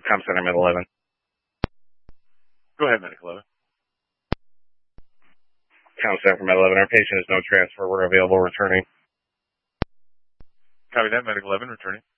Com Center, Med 11. Go ahead, Medic 11. Com Center for Med 11. Our patient is no transfer. We're available returning. Copy that, Medic 11, returning.